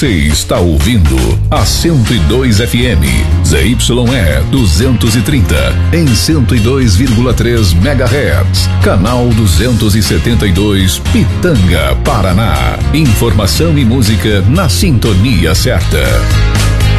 Você está ouvindo a 102 FM, ZYE 230, em 102,3 MHz, canal 272, Pitanga, Paraná. Informação e música na sintonia certa.